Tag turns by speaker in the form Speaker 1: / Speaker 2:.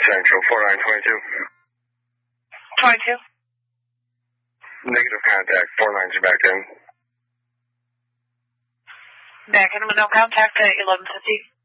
Speaker 1: Central, 4922.
Speaker 2: 22.
Speaker 1: Negative contact, 49s are back in.
Speaker 2: Back in with no contact at 1150.